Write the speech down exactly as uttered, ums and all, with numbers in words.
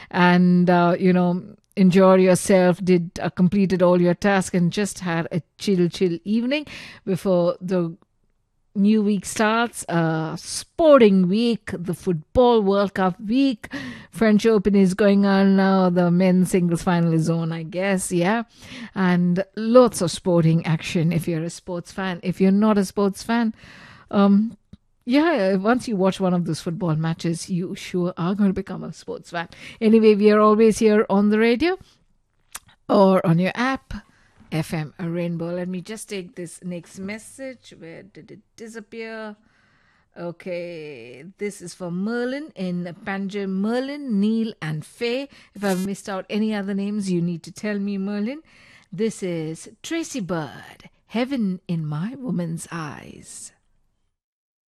and, uh, you know, enjoyed yourself, did uh, completed all your tasks, and just had a chill, chill evening before the new week starts. Uh, sporting week, the football World Cup week. French Open is going on now. The men's singles final is on, I guess. Yeah. And lots of sporting action if you're a sports fan. If you're not a sports fan, um, yeah, once you watch one of those football matches, you sure are going to become a sports fan. Anyway, we are always here on the radio or on your app, F M Rainbow. Let me just take this next message. Where did it disappear? Okay, this is for Merlin in Panjim. Merlin, Neil, and Faye. If I've missed out any other names, you need to tell me, Merlin. This is Tracy Bird, Heaven in My Woman's Eyes.